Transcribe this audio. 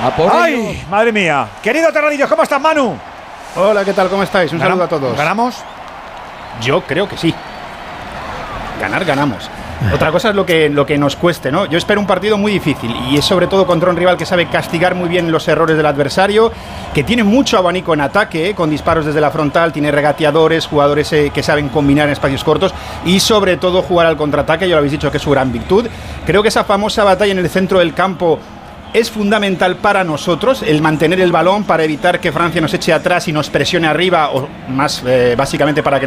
¡Ay, madre mía! Querido Terradillos, ¿cómo estás, Manu? Hola, ¿qué tal? ¿Cómo estáis? Un saludo a todos. ¿Ganamos? Yo creo que sí. Ganamos. Otra cosa es lo que nos cueste, ¿no? Yo espero un partido muy difícil y es sobre todo contra un rival que sabe castigar muy bien los errores del adversario, que tiene mucho abanico en ataque, con disparos desde la frontal, tiene regateadores, jugadores que saben combinar en espacios cortos y sobre todo jugar al contraataque, ya lo habéis dicho que es su gran virtud. Creo que esa famosa batalla en el centro del campo es fundamental para nosotros, el mantener el balón para evitar que Francia nos eche atrás y nos presione arriba, o más básicamente para que